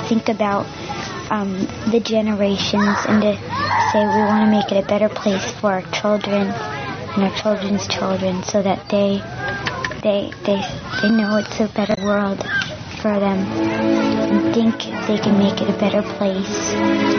think about the generations and to say we want to make it a better place for our children and our children's children, so that they know it's a better world for them and think they can make it a better place.